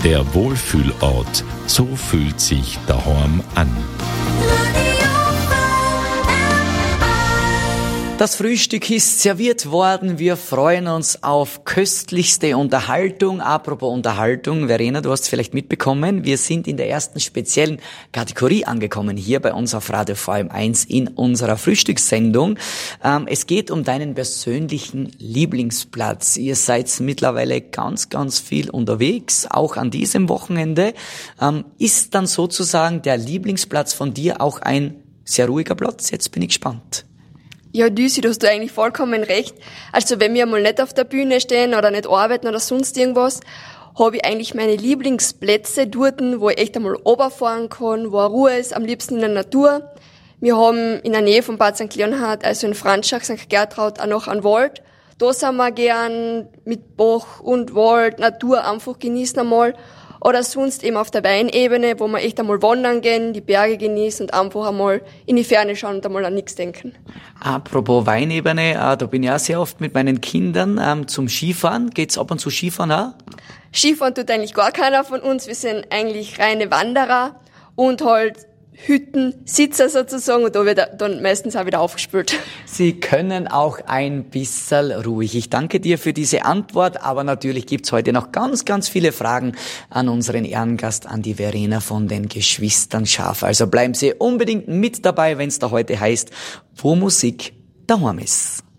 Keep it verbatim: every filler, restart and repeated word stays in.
Der Wohlfühlort, so fühlt sich daheim an. Das Frühstück ist serviert worden. Wir freuen uns auf köstlichste Unterhaltung. Apropos Unterhaltung, Verena, du hast es vielleicht mitbekommen. Wir sind in der ersten speziellen Kategorie angekommen, hier bei uns auf Radio V M eins in unserer Frühstückssendung. Ähm, es geht um deinen persönlichen Lieblingsplatz. Ihr seid mittlerweile ganz, ganz viel unterwegs, auch an diesem Wochenende. Ähm, ist dann sozusagen der Lieblingsplatz von dir auch ein sehr ruhiger Platz? Jetzt bin ich gespannt. Ja, Düsi, da hast du eigentlich vollkommen recht. Also wenn wir mal nicht auf der Bühne stehen oder nicht arbeiten oder sonst irgendwas, habe ich eigentlich meine Lieblingsplätze dort, wo ich echt einmal runterfahren kann, wo Ruhe ist, am liebsten in der Natur. Wir haben in der Nähe von Bad Sankt Leonhard, also in Franschach, Sankt Gertraud, auch noch einen Wald. Da sind wir gern mit Bach und Wald, Natur einfach genießen einmal. Oder sonst eben auf der Weinebene, wo wir echt einmal wandern gehen, die Berge genießen und einfach einmal in die Ferne schauen und einmal an nichts denken. Apropos Weinebene, äh, da bin ich auch sehr oft mit meinen Kindern ähm, zum Skifahren. Geht's ab und zu Skifahren auch? Skifahren tut eigentlich gar keiner von uns. Wir sind eigentlich reine Wanderer und halt Hüttensitzer sozusagen, und da wird dann meistens auch wieder aufgespült. Sie können auch ein bisschen ruhig. Ich danke dir für diese Antwort, aber natürlich gibt's heute noch ganz, ganz viele Fragen an unseren Ehrengast, an die Verena von den Geschwistern Schaaf. Also bleiben Sie unbedingt mit dabei, wenn es da heute heißt, wo Musik daheim ist.